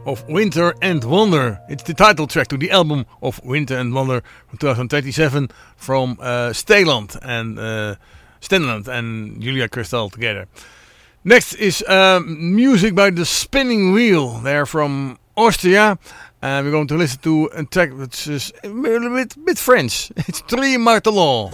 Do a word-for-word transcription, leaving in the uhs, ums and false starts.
of Winter and Wonder. It's the title track to the album of Winter and Wonder from twenty twenty-seven from uh, Steland and uh, Stenland and Julia Cristal together. Next is uh, music by The Spinning Wheel. They're from Austria. And we're going to listen to a track which is a little bit, bit French. It's Three Martelon.